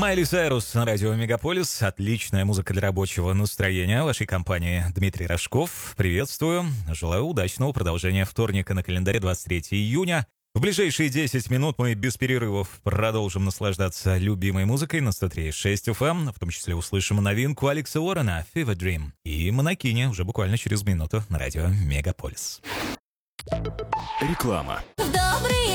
Майли Сайрус на радио Мегаполис. Отличная музыка для рабочего настроения. В вашей компании Дмитрий Рожков. Приветствую. Желаю удачного продолжения вторника на календаре 23 июня. В ближайшие 10 минут мы без перерывов продолжим наслаждаться любимой музыкой на 103.6 FM. В том числе услышим новинку Алекса Уоррена «Fever Dream». И «Монокини» уже буквально через минуту на радио Мегаполис. Реклама. В добрые